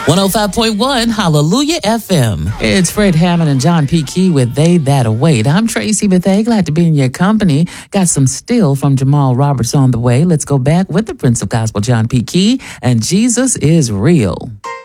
105.1 Hallelujah FM. It's Fred Hammond and John P. Key with They That Await. I'm Tracy Bethea. Glad to be in your company. Got some still from Jamal Roberts on the way. Let's go back with the Prince of Gospel, John P. Key, and Jesus is Real.